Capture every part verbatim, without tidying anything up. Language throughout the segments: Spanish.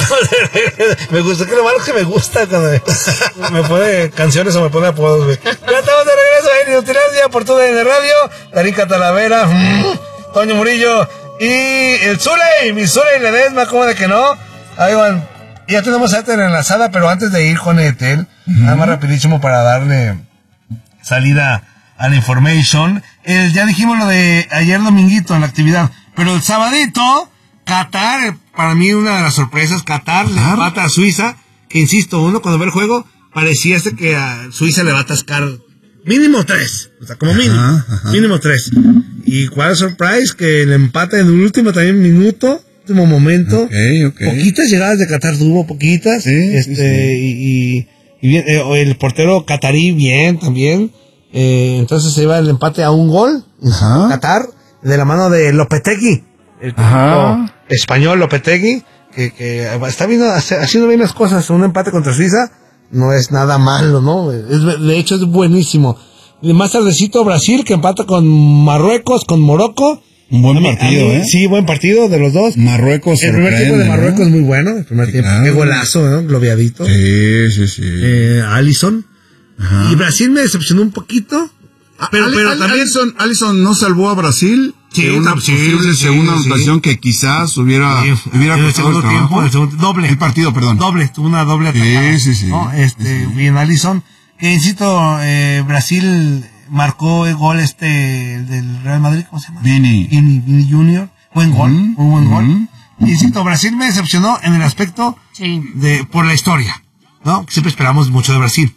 Me gusta, que lo malo es que me gusta cuando me, me pone canciones o me pone apodos, güey. Ya estamos de regreso en Inutilandia por tu D N Radio. Darinka Talavera, mmm, Toño Murillo y el Zuley, mi Zuley Ledesma, ¿cómo de que no? Ahí van. Ya tenemos a Ethel enlazada, pero antes de ir con Ethel, uh-huh. nada más rapidísimo para darle salida a la information. El, ya dijimos lo de ayer dominguito en la actividad, pero el sabadito, Qatar, para mí una de las sorpresas, Qatar le empata a Suiza, que insisto, uno cuando ve el juego, parecía este que a Suiza le va a atascar mínimo tres, o sea, como mínimo, ajá, ajá. mínimo tres. Y cuál surprise, que el empate en el último también minuto, último momento, okay, okay. poquitas llegadas de Qatar tuvo, poquitas, sí, este, sí, sí. y, y, y bien, eh, el portero qatarí bien también, eh, entonces se iba el empate a un gol, ajá. Qatar, de la mano de Lopetegui, el español Lopetegui, que, que está viendo, haciendo bien las cosas, un empate contra Suiza, no es nada malo, ¿no? Es, de hecho es buenísimo. Y más tardecito Brasil, que empata con Marruecos, con Morocco. Un buen partido, mí, ¿eh? Sí, buen partido de los dos. Marruecos. El primer tiempo de Marruecos, ¿no? Es muy bueno. El primer sí, tiempo, claro. Qué golazo, ¿no? Globiadito. Sí, sí, sí. Eh, Alisson. Ajá. Y Brasil me decepcionó un poquito. Pero, Al, pero Al, también Alisson, Alisson no salvó a Brasil. Sí, de una sí, posible sí, segunda sí, anotación sí. que quizás hubiera, sí, hubiera en el segundo el tiempo, el segundo, doble. El partido, perdón. Doble, tuvo una doble sí, atacada. Sí, sí, ¿no? Este, sí. Bien, Alisson. Que insisto, eh, Brasil marcó el gol este del Real Madrid, ¿cómo se llama? Vini. Vini, Vini Junior. Buen gol, Mm, muy buen mm. gol. Insisto, Brasil me decepcionó en el aspecto sí. de, por la historia, ¿no? Siempre esperamos mucho de Brasil.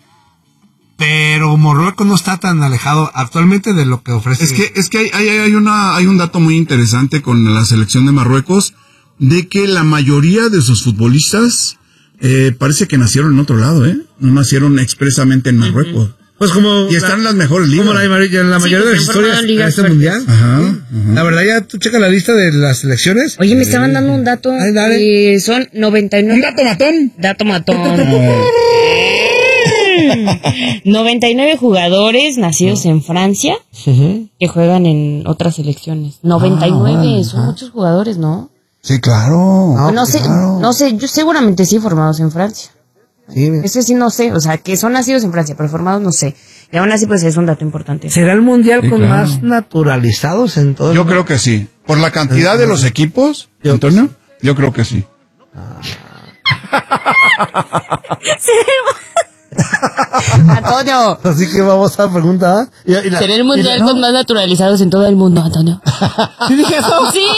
Pero Marruecos no está tan alejado actualmente de lo que ofrece. Es que, es que hay, hay, hay una, hay un dato muy interesante con la selección de Marruecos, de que la mayoría de sus futbolistas, eh, parece que nacieron en otro lado, ¿eh? No nacieron expresamente en Marruecos. Uh-huh. Pues como y están en las mejores ligas. Como la, la mayoría sí, de las historias de este mundial. Ajá, ajá. La verdad, ya tú checas la lista de las selecciones. Oye, me estaban dando un dato. Ay, dale. Eh, son noventa y nueve. ¿Un dato matón? Dato matón. noventa y nueve jugadores nacidos en Francia uh-huh. que juegan en otras selecciones. noventa y nueve, ah, son muchos jugadores, ¿no? Sí, claro. No, no sé, claro. no sé, yo seguramente sí formados en Francia. Sí, ese sí no sé, o sea, que son nacidos en Francia, pero formados no sé. Y aún así, pues es un dato importante. ¿Será el mundial sí, con claro. más naturalizados en todo el Yo mundo? creo que sí. Por la cantidad de los equipos, yo, Antonio, yo creo que sí. Ah. Antonio. Así que vamos a preguntar. ¿Y, y la, ¿será el mundial la, con no? más naturalizados en todo el mundo, Antonio? ¿Sí dije eso? Sí.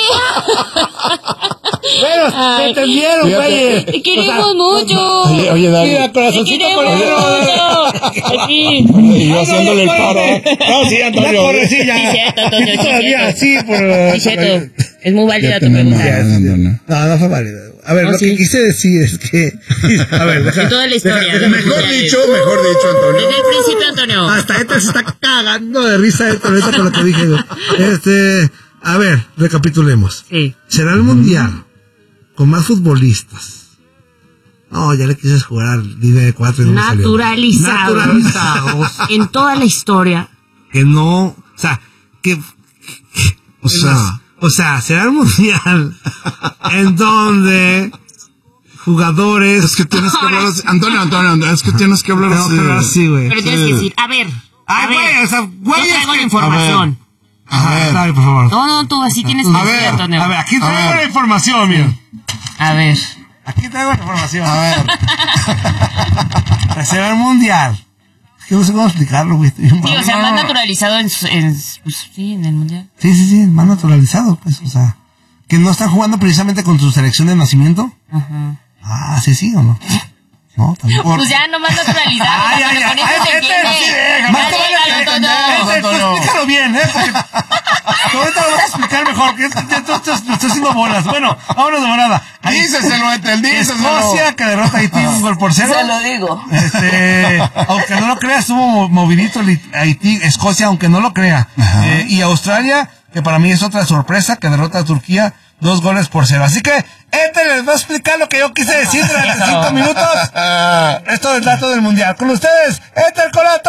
Bueno, te entendieron, güey. Te queremos o sea, mucho. Oye, oye, dale. Mira, corazoncito con Aquí. Y yo haciéndole el paro. No, sí, Antonio. Sí, cierto, Antonio. Todavía, sí, por... Sí, cierto. Es muy válida tu pregunta. No, no fue válida. A ver, no, lo sí. que quise decir es que... A ver, deja... En toda la historia. Deja, deja, mejor dicho, mejor dicho, Antonio. Desde el principio, Antonio. Hasta este se está cagando de risa esto, ahorita con lo que dije. Este... A ver, recapitulemos. Sí. ¿Será el mundial con más futbolistas? No, ya le quise jugar al línea de cuatro y no naturalizados. Naturalizados. En toda la historia. Que no... O sea, que... O sea... O sea, será el mundial en donde jugadores... Es que tienes que hablar así. Antonio, Antonio, Antonio, es que tienes que hablar así. Tengo que hablar así, güey. Pero tienes sí. que decir, a ver, a Ay, ver, güey, o sea, güey, yo traigo es que... la información. A ver, Ajá, dale, por favor. No, no, tú así tienes que a decir, ver, Antonio. A ver, aquí traigo ver. la información, mío. A ver. Aquí traigo la información. A ver. Será el mundial. Es que no sé cómo explicarlo, güey. Sí, o sea, más naturalizado en, en, pues, sí, en el mundial. Sí, sí, sí, más naturalizado, pues, o sea, que no están jugando precisamente con su selección de nacimiento. Ajá. Ah, sí, sí, ¿o no? No, tampoco. Pues ya, no más naturalizado. Ay, ay, ay, ay, más te vale que entender. Explícalo bien, ¿eh? Porque ahorita lo voy a explicar mejor, que esto estoy haciendo bolas. Bueno, vámonos de volada. Díceselo, Etel, díseselo. Escocia, que derrota a Haití un gol por cero. Se lo digo. Este, aunque no lo creas, estuvo movidito Haití, Escocia, aunque no lo crea. Eh, y Australia, que para mí es otra sorpresa, que derrota a Turquía dos goles por cero. Así que, este les va a explicar lo que yo quise decir durante cinco minutos. Esto es dato del mundial. Con ustedes, este el Colato.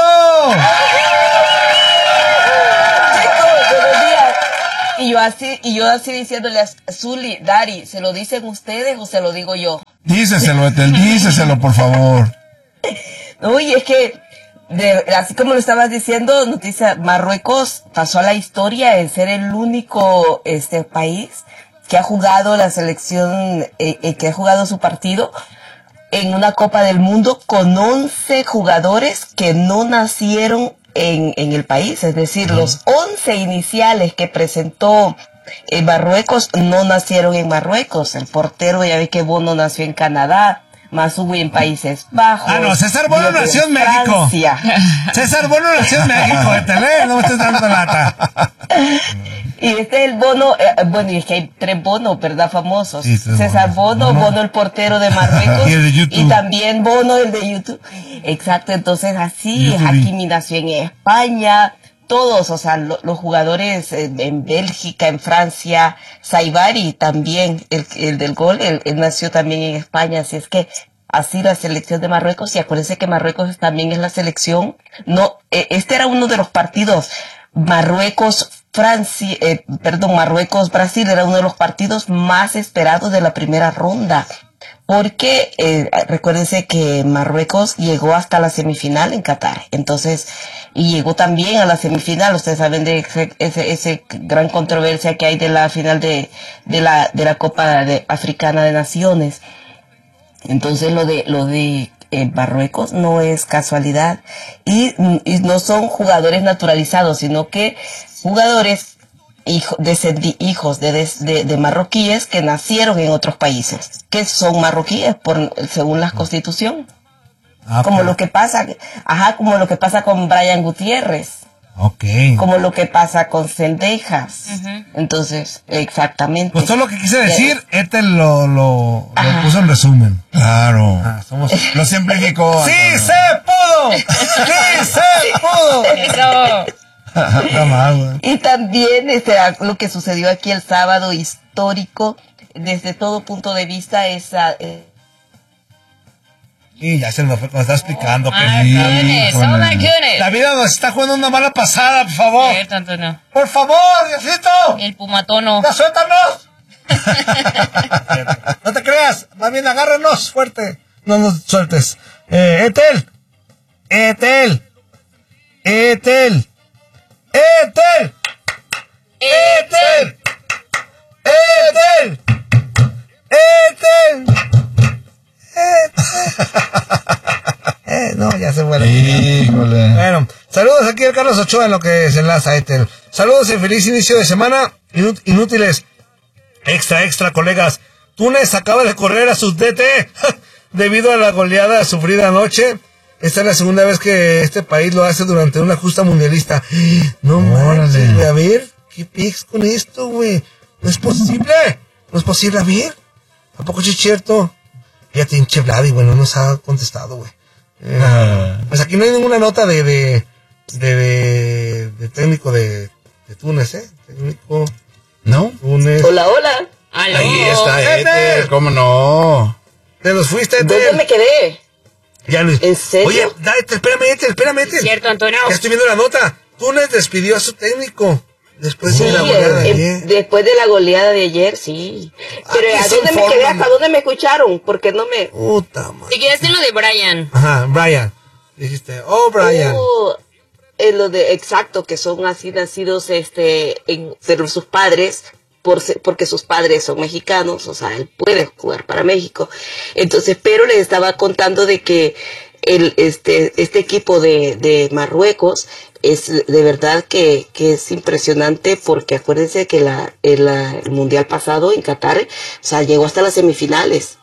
Y yo así, y yo así diciéndole a Zuli, Dari, ¿se lo dicen ustedes o se lo digo yo? Díceselo, Etel, díceselo, por favor. Uy, es que, de, así como lo estabas diciendo, noticia, Marruecos pasó a la historia en ser el único este país que ha jugado la selección, eh, eh, que ha jugado su partido en una Copa del Mundo con once jugadores que no nacieron en, en el país. Es decir, uh-huh. los once iniciales que presentó en Marruecos no nacieron en Marruecos. El portero, ya ve que Bono nació en Canadá, Mazugui en Países Bajos. Ah, no, César Bono nació en México. César Bono nació en México, ¿eh? No me estés dando lata. Y este es el Bono, eh, bueno, y es que hay tres Bonos, ¿verdad? Famosos. Sí, César Bono, Bono, Bono el portero de Marruecos. Y el de YouTube. Y también Bono el de YouTube. Exacto, entonces así, YouTube. Hakimi nació en España. Todos, o sea, lo, los jugadores en, en Bélgica, en Francia, Saibari también, el, el del gol, él, él nació también en España, así es que así la selección de Marruecos, y acuérdense que Marruecos también es la selección, no, eh, este era uno de los partidos, Marruecos, Francia, eh, perdón, Marruecos, Brasil, era uno de los partidos más esperados de la primera ronda. Porque eh, recuérdense que Marruecos llegó hasta la semifinal en Qatar, entonces, y llegó también a la semifinal. Ustedes saben de ese, ese, ese gran controversia que hay de la final de, de la, de la Copa de, Africana de Naciones. Entonces lo de, lo de eh, Marruecos no es casualidad, y, y no son jugadores naturalizados, sino que jugadores Hijo, descendí, hijos de, de, de marroquíes que nacieron en otros países, que son marroquíes por, según la Constitución. Ah, como pero... lo que pasa, ajá, como lo que pasa con Brian Gutiérrez. Okay. Como lo que pasa con Cendejas. Uh-huh. Entonces, exactamente. Pues todo lo que quise decir, este lo, lo, lo puso en resumen. Claro. Ah, somos... Lo simplificó. ¡Sí se pudo! ¡Sí se pudo! Eso. Y también este, lo que sucedió aquí el sábado, histórico desde todo punto de vista, esa eh... y ya se nos, nos está explicando. Oh, my goodness, oh my goodness. La vida nos está jugando una mala pasada, por favor. Eh, tanto no. Por favor, Diosito. El pumatono. ¡Ya suéltanos! No te creas, más bien agárranos fuerte. No nos sueltes. Eh, Etel. Etel. Etel. ¡Etel! ¡Etel! ¡Etel! ¡Etel! eh, no, ya se muere. Híjole. Bueno, saludos aquí al Carlos Ochoa en lo que se enlaza Etel. Saludos y feliz inicio de semana. Inút- inútiles. Extra, extra, colegas. Túnez acaba de correr a sus D T debido a la goleada sufrida anoche. Esta es la segunda vez que este país lo hace durante una justa mundialista. No manches, güey. A ver, ¿qué pics con esto, güey? No es posible. No es posible, a ver. ¿A poco sí es cierto? Fíjate, hinche Vladi, güey, no nos ha contestado, güey. Eh, ah. Pues aquí no hay ninguna nota de de, de, de, de técnico de, de Túnez, ¿eh? Técnico. ¿No? Túnez. Hola, hola. Aló. Ahí está, Etel, ¿cómo no? Te los fuiste, Etel. ¿Dónde me quedé? Ya, Luis. ¿En serio? Oye, dale, espérame, Etel, espérame, Etel. Cierto, Antonio. Ya estoy viendo la nota. Túnez despidió a su técnico. Después sí, de la goleada de eh, ayer. Después de la goleada de ayer, sí. Pero ¿a dónde me quedé? ¿Hasta dónde me escucharon? Porque no me... Puta madre. Te quedaste en lo de Brian. Ajá, Brian. Dijiste, oh, Brian. Oh, en lo de, exacto, que son así nacidos, este, en, pero sus padres... Por, porque sus padres son mexicanos, o sea, él puede jugar para México. Entonces, pero les estaba contando de que el, este, este equipo de, de Marruecos es de verdad que, que es impresionante, porque acuérdense que la, el, el mundial pasado en Qatar, o sea, llegó hasta las semifinales.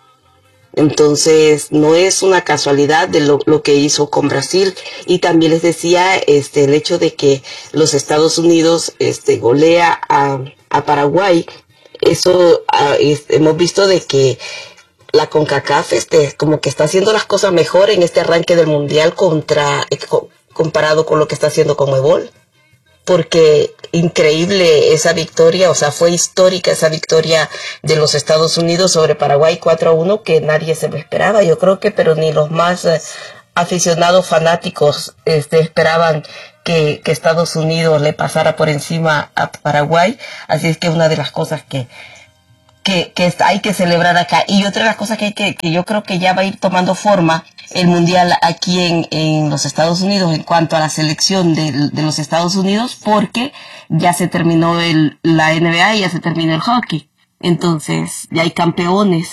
Entonces, no es una casualidad de lo, lo que hizo con Brasil. Y también les decía, este, el hecho de que los Estados Unidos, este, golea a, a Paraguay. Eso, uh, este, hemos visto de que la CONCACAF, este, como que está haciendo las cosas mejor en este arranque del mundial contra, eh, co- comparado con lo que está haciendo Conmebol. Porque increíble esa victoria, o sea, fue histórica esa victoria de los Estados Unidos sobre Paraguay cuatro a uno, que nadie se lo esperaba, yo creo que, pero ni los más eh, aficionados fanáticos este, esperaban que, que Estados Unidos le pasara por encima a Paraguay. Así es que una de las cosas que que, que hay que celebrar acá. Y otra de las cosas que, hay que, que yo creo que ya va a ir tomando forma el Mundial aquí en, en los Estados Unidos en cuanto a la selección de, de los Estados Unidos, porque ya se terminó el, la N B A y ya se terminó el hockey. Entonces, ya hay campeones.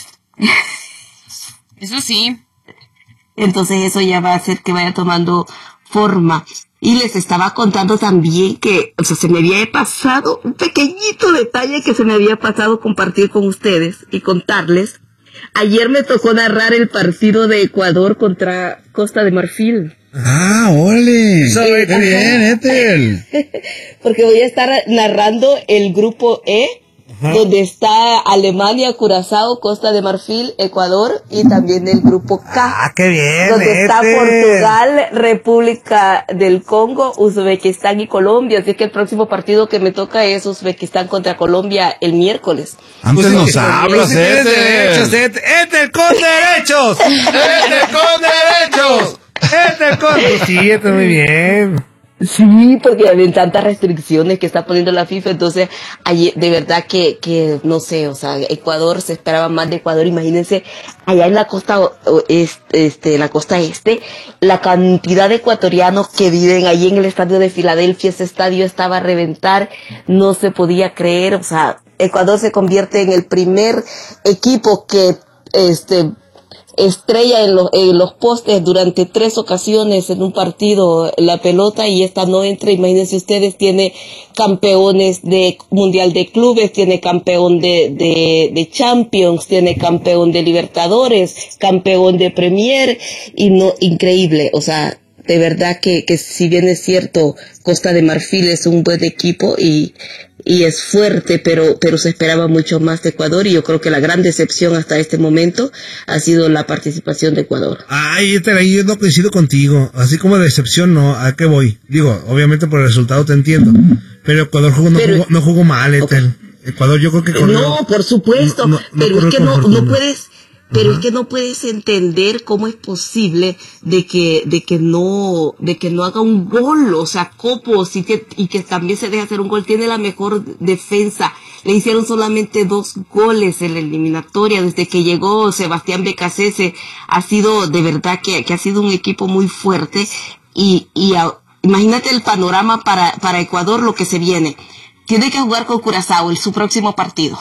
Eso sí. Entonces eso ya va a hacer que vaya tomando forma. Y les estaba contando también que, o sea, se me había pasado un pequeñito detalle que se me había pasado compartir con ustedes y contarles. Ayer me tocó narrar el partido de Ecuador contra Costa de Marfil. Ah, ole. Soy- Qué bien, Ethel. Porque voy a estar narrando el grupo E, donde está Alemania, Curazao, Costa de Marfil, Ecuador y también el grupo K. Ah, qué bien, Donde está Ethel. Portugal, República del Congo, Uzbekistán y Colombia. Así que el próximo partido que me toca es Uzbekistán contra Colombia el miércoles. Antes Pues sí, nos pues hablas, sí tienes derechos, Ethel. Ethel. Ethel con derechos. Ethel con derechos. Ethel con... Pues sí, Ethel, muy bien. Sí, porque hay tantas restricciones que está poniendo la FIFA, entonces ayer, de verdad que, que, no sé, o sea, Ecuador, se esperaba más de Ecuador, imagínense, allá en la costa, o- este, este, la costa este, la cantidad de ecuatorianos que viven allí en el estadio de Filadelfia, ese estadio estaba a reventar, no se podía creer, o sea, Ecuador se convierte en el primer equipo que, este, estrella en los, en los postes durante tres ocasiones en un partido la pelota y esta no entra. Imagínense ustedes, tiene campeones de mundial de clubes, tiene campeón de, de, de Champions, tiene campeón de Libertadores, campeón de Premier y no, increíble, o sea, de verdad que, que si bien es cierto, Costa de Marfil es un buen equipo y, y es fuerte, pero, pero se esperaba mucho más de Ecuador y yo creo que la gran decepción hasta este momento ha sido la participación de Ecuador. Ay, Ethel, ahí yo no coincido contigo. Así como decepción, no. ¿A qué voy? Digo, obviamente por el resultado te entiendo. Pero Ecuador jugó, no, Pero- jugó, no jugó mal, Ethel. Ecuador yo creo que... corrió- No, por supuesto, No, no, no pero corrió es que con no, no fortuna. puedes, pero es que no puedes entender cómo es posible de que, de que no, de que no haga un gol, o sea, Copo, sí que, y que también se deja hacer un gol, tiene la mejor defensa. Le hicieron solamente dos goles en la eliminatoria desde que llegó Sebastián Becasese. Ha sido, de verdad que, que ha sido un equipo muy fuerte y, y a- imagínate el panorama para, para Ecuador, lo que se viene. Tiene que jugar con Curazao en su próximo partido.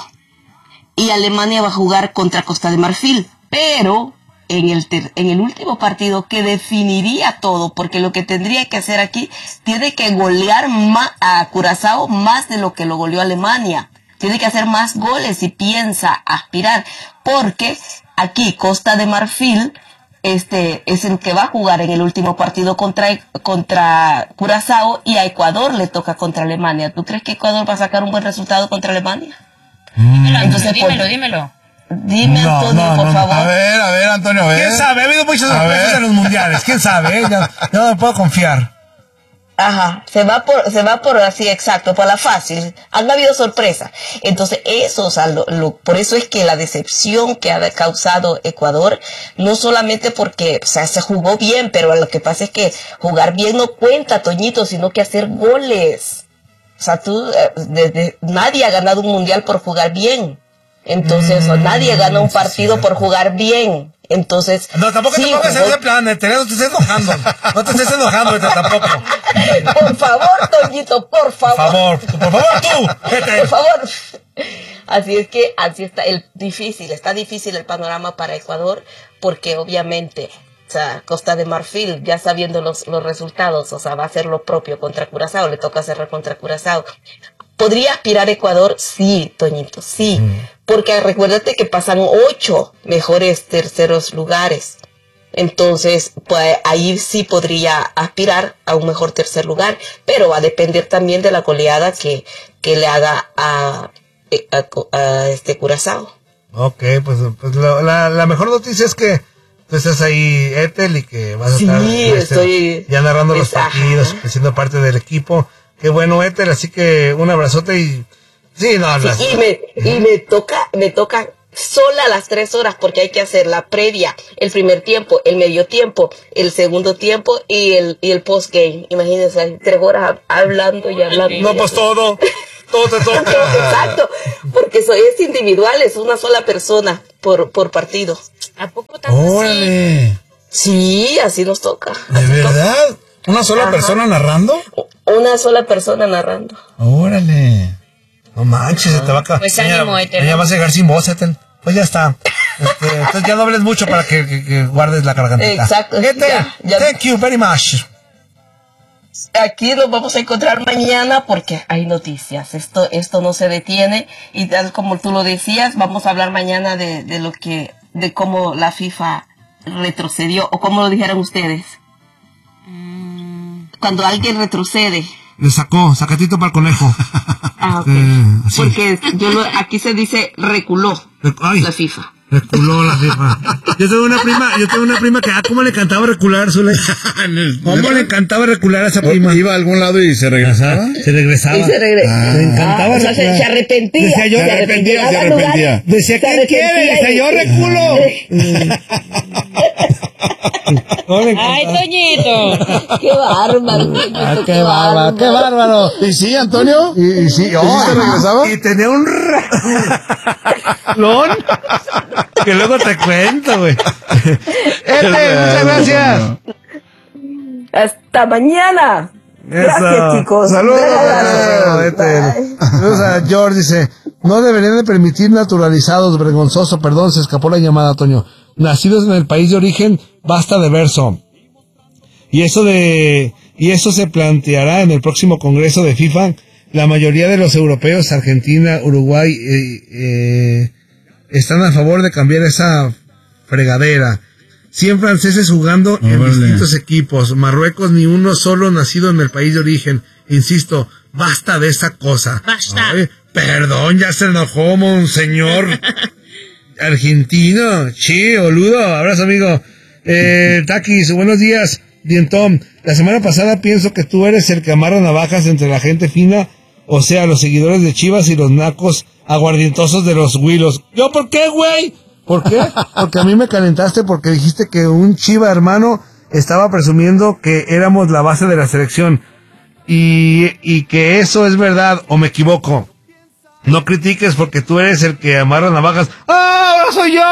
Y Alemania va a jugar contra Costa de Marfil. Pero en el, ter- en el último partido que definiría todo, porque lo que tendría que hacer aquí, tiene que golear ma- a Curazao más de lo que lo goleó Alemania. Tiene que hacer más goles si piensa aspirar. Porque aquí Costa de Marfil este es el que va a jugar en el último partido contra, contra Curazao y a Ecuador le toca contra Alemania. ¿Tú crees que Ecuador va a sacar un buen resultado contra Alemania? Dímelo, Entonces, dímelo, por- dímelo. Dime, No, Antonio, no, por no, favor. A ver, a ver, Antonio, a ver. ¿Quién sabe? Ha habido muchas A sorpresas ver. en los mundiales. ¿Quién sabe? eh? Ya, ya no me puedo confiar. Ajá, se va por, se va por así, exacto, por la fácil. Han habido sorpresas. Entonces, eso, o sea, lo, lo, por eso es que la decepción que ha causado Ecuador, no solamente porque, o sea, se jugó bien, pero lo que pasa es que jugar bien no cuenta, Toñito, sino que hacer goles. O sea, tú, eh, desde, nadie ha ganado un mundial por jugar bien. Entonces, Mm, nadie gana un sí, partido cierto. por jugar bien. Entonces, No, tampoco sí, te pongas en jugó- ese plan, Ethel. No te estés enojando. No te estés enojando, Ethel, tampoco. Por favor, Toñito, por Por favor. favor, por favor tú, Ethel. Por favor. Así es que así está el difícil, está difícil el panorama para Ecuador, porque obviamente, o sea, Costa de Marfil, ya sabiendo los, los resultados, o sea, va a hacer lo propio contra Curazao, le toca hacerlo contra Curazao. ¿Podría aspirar Ecuador? Sí, Toñito, sí. Porque recuérdate que pasan ocho mejores terceros lugares. Entonces, pues ahí sí podría aspirar a un mejor tercer lugar, pero va a depender también de la goleada que, que le haga a, a, a este Curazao. Ok, pues, pues lo- la, la mejor noticia es que tú estás ahí, Ethel, y que vas a Sí, estar este, estoy- ya narrando los es- ajá. partidos, siendo parte del equipo. Qué bueno, Ethel, así que un abrazote y... Sí, no, Sí, las- y me, y me toca, me toca sola a las tres horas porque hay que hacer la previa, el primer tiempo, el medio tiempo, el segundo tiempo y el, y el post game. Imagínense, hay tres horas hablando y hablando. no, pues todo. todo te toca. Exacto, porque eso es individual, es una sola persona por, por partido. ¿A poco tanto Órale. Sí, así nos toca. ¿De Así verdad? ¿Una sola Ajá. persona narrando? toca. Una sola persona narrando. Órale. No manches, se te va a acabar. Pues ánimo, Etel. Ya vas a llegar sin voz, Etel. Pues ya está. Este, entonces ya no hables mucho para que, que, que guardes la gargantita. Exacto. Etel, Ya, ya. thank you very much. Aquí nos vamos a encontrar mañana porque hay noticias. Esto, esto no se detiene y tal como tú lo decías, vamos a hablar mañana de, de lo que, de cómo la FIFA retrocedió o cómo lo dijeron ustedes. Cuando alguien retrocede. Le sacó, sacatito para el conejo. Ah, ok. Eh, sí. Porque yo lo, aquí se dice reculó Ay. la FIFA. Reculó la FIFA. Yo tengo una prima, yo tengo una prima que, ah, cómo le encantaba recular, Zule. Cómo le encantaba recular a esa prima. ¿Iba a algún lado y se regresaba? Se regresaba. Y se regresa. Le encantaba Ah, o sea, se, recular. se arrepentía. Decía yo, se arrepentía. se Daba arrepentía. lugar, Decía, se ¿quién quiere? arrepentía Decía, y- yo reculo. No le Ay, encantaba. Toñito. Qué bárbaro. Ah, qué bárbaro, qué bárbaro. ¿Y sí, Antonio? Y, y sí, oh, ¿Y sí se regresaba? Y tenía un rolón que luego te cuento, güey. Este, muchas gracias. Hasta mañana. Gracias, Eso. chicos. Saludos. Gracias. Este, Bye. saludos a George, dice, no deberían de permitir naturalizados, vergonzoso, perdón, se escapó la llamada, Toño. Nacidos en el país de origen, basta de verso. Y eso de, y eso se planteará en el próximo Congreso de FIFA. La mayoría de los europeos, Argentina, Uruguay, eh, eh, están a favor de cambiar esa fregadera. cien franceses jugando en Órale. distintos equipos. Marruecos ni uno solo nacido en el país de origen. Insisto, basta de esa cosa. Basta. Ay, perdón, ya se enojó, monseñor. Argentino. Sí, boludo. Abrazo, amigo. Eh, Takis, buenos días. Dientón, la semana pasada pienso que tú eres el que amarra navajas entre la gente fina, o sea, los seguidores de Chivas y los nacos aguardientosos de los Willos. ¿Yo por qué, güey? ¿Por qué? Porque a mí me calentaste porque dijiste que un Chiva hermano estaba presumiendo que éramos la base de la selección. Y, y que eso es verdad, o me equivoco. No critiques porque tú eres el que amarra navajas. ¡Ah, ahora soy yo!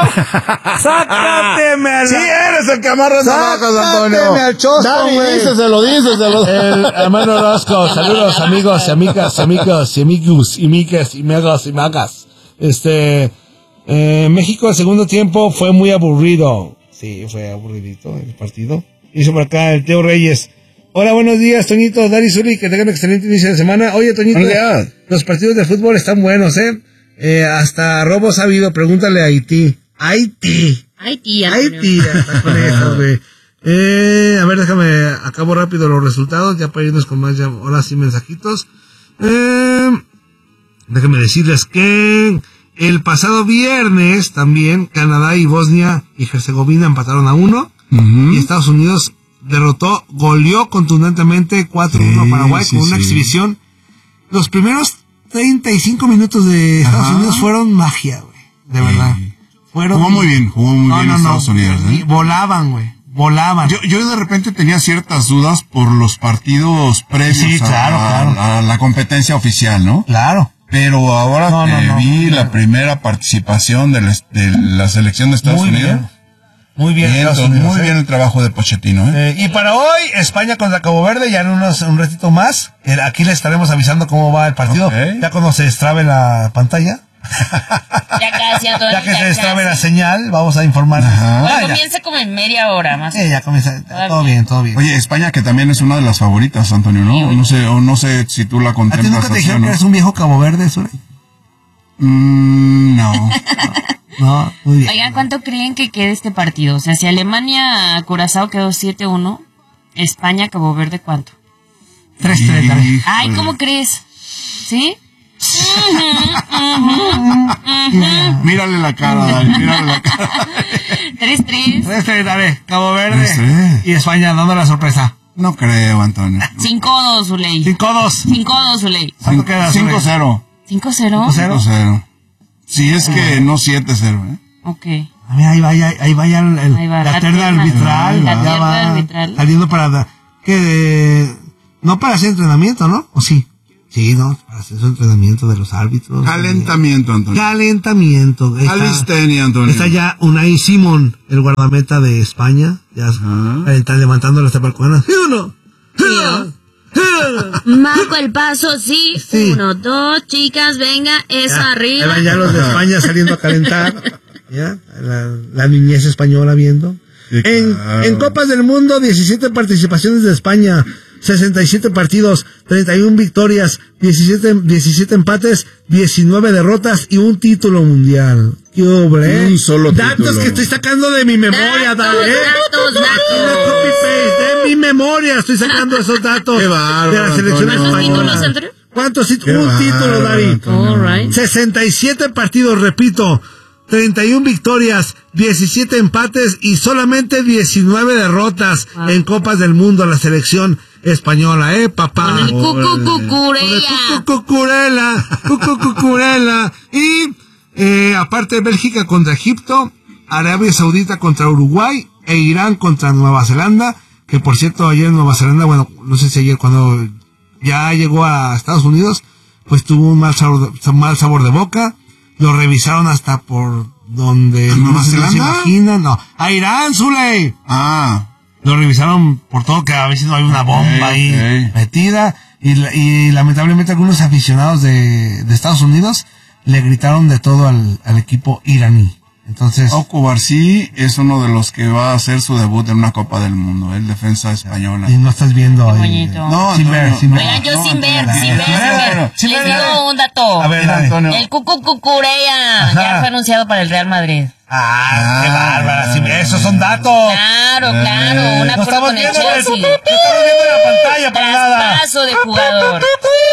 ¡Sácateme a la... Sí, eres el que amarra navajas, Antonio. ¡Sácateme al chosco, Dani, güey! díseselo, díseselo. El hermano Orozco, saludos amigos y amigas, amigos y amigos y migas y megas y magas. Este, eh, México el segundo tiempo fue muy aburrido. Sí, fue aburridito el partido. Hizo por acá el Teo Reyes. Hola, buenos días, Toñito, Dari Zuli, que tengan un excelente inicio de semana. Oye, Toñito, Buenos días. los partidos de fútbol están buenos, ¿eh? eh hasta robos ha habido, pregúntale a Haití. Haití. Ay, tía. Haití, hasta con eso, güey. Eh, a ver, déjame, acabo rápido los resultados, ya para irnos con más, ya, ahora sí, mensajitos. Eh, déjame decirles que el pasado viernes también Canadá y Bosnia y Herzegovina empataron a uno. Ujú. Y Estados Unidos derrotó, goleó contundentemente cuatro uno Sí, a Paraguay sí, con una sí. exhibición. Los primeros treinta y cinco minutos de Estados Ajá. Unidos fueron magia, güey. De verdad. Fueron Jugó muy bien, jugó muy bien Estados Unidos, ¿eh? y volaban, güey. Volaban. Yo, yo de repente tenía ciertas dudas por los partidos previos Sí, a- claro, a, claro. a la competencia oficial, ¿no? Claro. Pero ahora No, que no, no. vi la primera participación de la, de la selección de Estados Muy Unidos, bien. Muy bien, bien, Estados entonces, Unidos, muy ¿eh? bien el trabajo de Pochettino, ¿eh? Eh, y para hoy, España contra Cabo Verde, ya en unos, un ratito más. Eh, aquí les estaremos avisando cómo va el partido. Ok. Ya cuando se destrabe la pantalla. Ya casi, Antonio, Ya que ya se destrabe casi. la señal, vamos a informar. Ajá. Bueno, Ah, ya. comienza como en media hora más. Eh, ya comienza. Todo bien, todo bien. Oye, España que también es una de las favoritas, Antonio, ¿no? No sé, o no sé si tú la ¿A ti contemplas nunca te así, dijeron ¿no? que eres un viejo Cabo Verde, Suri? Mm, no. No, muy bien. Oigan, ¿cuánto creen que quede este partido? O sea, si Alemania Curazao quedó siete uno, España Cabo Verde, ¿cuánto? tres tres, dale. Híjole. Ay, ¿cómo crees? ¿Sí? Mírale la cara, Dani, mírale la cara. tres tres. tres tres, dale. Cabo Verde. tres tres. Y España dando la sorpresa. No creo, Antonio. cinco dos, Uley. cinco dos. cinco dos, Uley. ¿Cuánto queda, Suri? cinco cero. cinco cero. Cero. cinco cero. Si es que no siete cero, ¿eh? Ok. A ver, ahí va, ya- ahí va ya el, el- Ahí va, la la terna terna. arbitral. La ya terna va arbitral. saliendo para... da- que No para hacer entrenamiento, ¿no? ¿O sí? Sí, ¿no? Para hacer su entrenamiento de los árbitros. Calentamiento, Antonio. Calentamiento. Está, Calistenia, Antonio. Está ya Unai Simón, el guardameta de España. Ya está levantando las taparcuanas. ¿Sí o no? ¿Sí o no? Marco el paso, sí. Sí. Uno, dos, chicas, venga, eso Ya, arriba. ahí van ya los de España saliendo a calentar. ¿Ya? La, la niñez española viendo. Sí, en, claro. en Copas del Mundo, diecisiete participaciones de España, sesenta y siete partidos, treinta y una victorias, diecisiete, diecisiete empates, diecinueve derrotas y un título mundial. ¿Qué obre? Un solo Datos título. que estoy sacando de mi memoria, Datos, ¿eh? datos, Una datos. copy paste de mi memoria, estoy sacando esos datos Qué bárbaro, de la selección Antonio. ¿Cuántos títulos, española. Antonio? ¿Cuántos Qué títulos? Un bárbaro, título, Dari. Antonio. All right. sesenta y siete partidos, repito, treinta y una victorias, diecisiete empates y solamente diecinueve derrotas Wow. en Copas del Mundo a la selección española, ¿eh, papá? Con el cucu Con el cucurella. cucucurela, cucucurela. Y eh, aparte Bélgica contra Egipto, Arabia Saudita contra Uruguay e Irán contra Nueva Zelanda, que por cierto ayer Nueva Zelanda, bueno, no sé si ayer cuando ya llegó a Estados Unidos, pues tuvo un mal sabor de, mal sabor de boca, lo revisaron hasta por donde ¿A Nueva no se Zelanda? imaginan, no, a Irán, Zuley. Ah, Lo revisaron por todo, que a veces no hay una bomba Ok, ahí ok. metida. Y, la- y lamentablemente algunos aficionados de, de Estados Unidos le gritaron de todo al, al equipo iraní. Entonces, Oku Barcí es uno de los que va a hacer su debut en una Copa del Mundo, el defensa española. y no estás viendo ahí. bonito. No, sin Antonio, ver, sin ver. Oigan, yo No, sin ver, Antonio, sin ver, sin sin ver, ver. sin Les ver. digo un dato. A ver, Mira, dale. Antonio. El cucu cucurella ya fue anunciado para el Real Madrid. Ah, qué bárbara. Sí, esos son datos. Claro, claro, una Lo prueba estamos con el viendo, en el- Chelsea. lo estamos viendo en la pantalla para nada. Traspaso de jugador.